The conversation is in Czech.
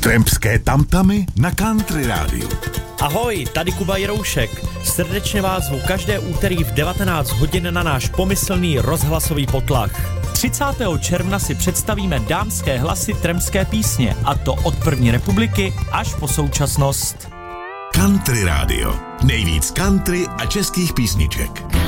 Trampské tamtamy na Country rádiu. Ahoj, tady Kuba Jiroušek. Srdečně vás zvu každé úterý v 19 hodin na náš pomyslný rozhlasový potlach. 30. června si představíme dámské hlasy trampské písně, a to od první republiky až po současnost. Country rádio. Nejvíc country a českých písniček.